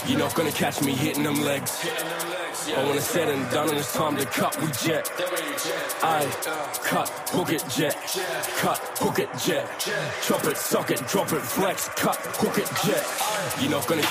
You're not gonna catch me hitting them legs. But when it's said and done and it's time to cut, we jet. Aye, cut, hook it, jet. Cut, hook it, jet. Chop it, sock it, drop it, flex. Cut, hook it, jet. You're not gonna